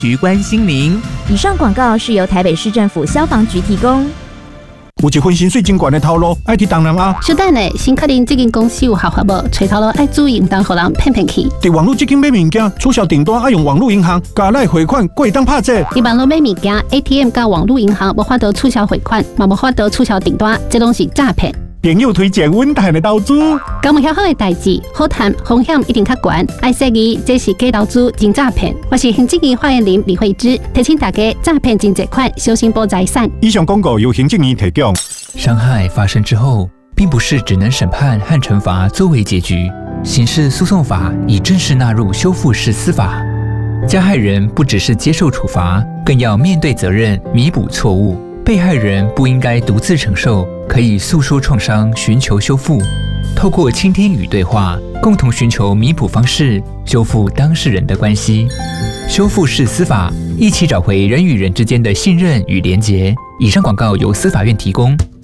局关心您。 以上广告是由台北市政府消防局提供。 有一份薪水真悬的头路，爱去当人啊！ 小等呢，先确定这间公司有合法无？找头路爱注意，唔当互人骗去。 伫网络这间买物件，促销订单爱用网络银行，加来汇款，过会当拍折。 伫网络买物件 ，ATM 甲网络银行无法度促销汇款，嘛无法度促销订单，这拢是诈骗。 朋友推荐稳赚的投资， 搞唔晓好的代志，好谈风险一定较悬。爱说伊这是假投资真诈骗。我是行政院发言人李慧芝，提醒大家诈骗真济款，小心保财产。 以上广告由行政院提供。 伤害发生之后，并不是只能审判和惩罚作为结局。刑事诉讼法已正式纳入修复式司法，加害人不只是接受处罚，更要面对责任，弥补错误。被害人不应该独自承受，可以诉说创伤，寻求修复。透过倾听与对话，共同寻求弥补方式，修复当事人的关系。修复式司法，一起找回人与人之间的信任与连结。以上广告由司法院提供。